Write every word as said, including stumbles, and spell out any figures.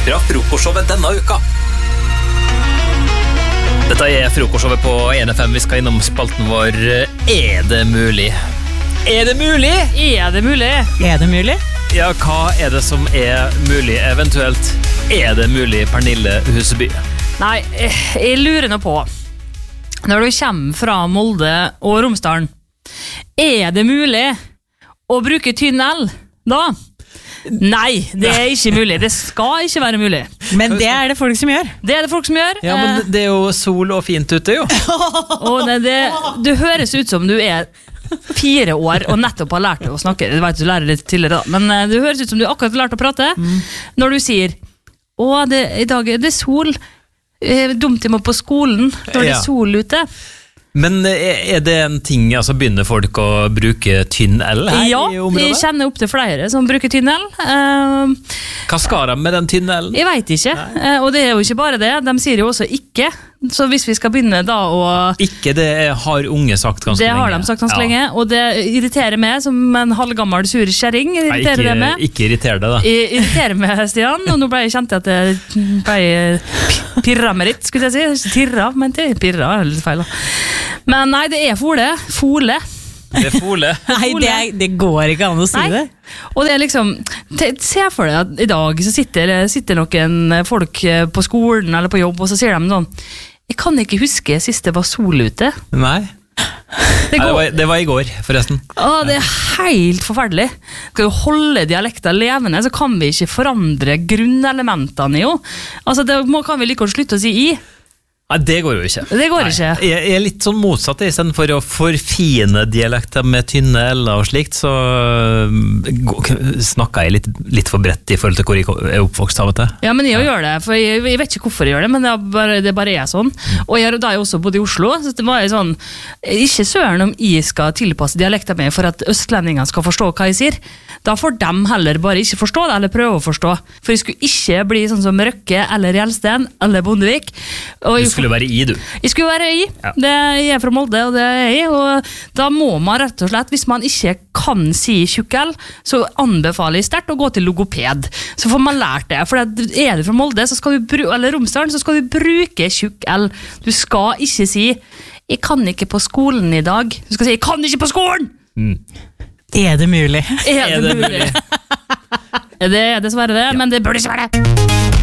fra frokostshowet denne uka. Dette er frokostshowet på en F M. Vi skal innom spalten vår Er det mulig? Er det mulig? Er det mulig? Er det mulig? Ja, hva er det som er mulig? Eventuelt er det mulig, Pernille Huseby? Nei, jeg lurer nå på når du kommer fra Molde og Romsdalen, er det mulig å bruke tynn L da? Nei, det er ikke mulig. Det skal ikke være mulig. Men det er det folk som gjør. Det er det folk som gjør. Ja, men det er jo sol og fint ute, jo. Og det, det, du høres ut som du er fire år og nettopp har lært å snakke. Jeg vet du lærer litt tidligere da, men du høres ut som du akkurat har lært å prate. Mm. Når du sier, å, det, i dag er det sol. Eh, dumt jeg må på skolen når det er sol ute. Men er det en ting, altså begynner folk å bruke tynn L her ja, i området? Ja, jeg kjenner opp til flere som bruker tynn L. Uh, Hva skal de med den tynne L-en? Jeg vet ikke, uh, og det er jo ikke bare det. De sier jo også ikke. Så hvis vi skal begynne da å... Ikke, det har unge sagt ganske det lenge. Det har de sagt ganske ja. lenge, og det irriterer meg som en halvgammel sur kjæring. Nei, ikke, det med. ikke irriterer det da. Jeg irriterer meg, Stian, og nå ble jeg kjent at jeg ble pirra med litt, skulle jeg si. Tirra, men det pirra er litt feil da. Men nei, det er fole. Fole. Det er fole. Nei, det, er, det går ikke an å si nei. Det. Og det er liksom, se for deg at i dag så sitter, sitter noen folk på skolen eller på jobb, og så sier de sånn, jeg kan ikke huske sist det var sol ute. Nei. Det, Nei, det, var, det var i går, forresten. Å, det er helt forferdelig. Skal jo holde dialekter levende, så kan vi ikke forandre grunnelementene jo. Altså, det må, kan vi like å slutte å si i. Nei, det går jo ikke. Det går ikke. Nei, jeg, jeg er litt sånn motsatt. I stedet for å forfine dialekter med tynne L-er og slikt, så snakker jeg litt, litt for bredt i forhold til hvor jeg er oppvokst av og til. Ja, men jeg ja. gjør det, for jeg, jeg vet ikke hvorfor jeg gjør det, men det er bare, det bare er sånn. Og jeg, da er jeg også bodd i Oslo, så det var sånn, ikke søren om jeg skal tilpasse dialekter med for at østlendingene skal forstå hva jeg sier. Da får de heller bare ikke forstå det, eller prøve å forstå. For jeg skulle ikke bli sånn som Røkke, eller Gjelsten, eller Bondevik. Og du skulle være i, du. Jeg skulle være i. Ja. Det jeg er fra Molde, og det er jeg. Og da må man rett og slett, hvis man ikke kan si tjukkel, så anbefaler jeg sterkt å gå til logoped. Så får man lært det. For er du fra Molde, så skal du, eller Romsdalen, så skal du bruke tjukkel. Du skal ikke si, jeg kan ikke på skolen i dag. Du skal si, jeg kan ikke på skolen! Mm. Er det mulig? Er det, er det mulig? mulig? Det er dessverre det, ja. Men det burde ikke være det.